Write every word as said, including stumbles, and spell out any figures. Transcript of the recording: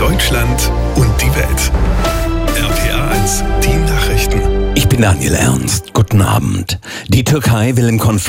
Deutschland und die Welt. R P A eins, die Nachrichten. Ich bin Daniel Ernst. Guten Abend. Die Türkei will im Konflikt